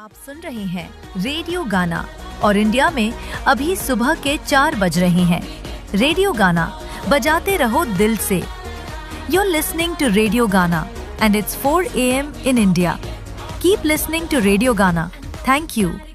आप सुन रहे हैं रेडियो गाना और इंडिया में अभी सुबह के 4 बज रहे हैं। रेडियो गाना बजाते रहो दिल से। You're listening to Radio Ghana and it's 4 a.m. in India. Keep listening to Radio Ghana. Thank you.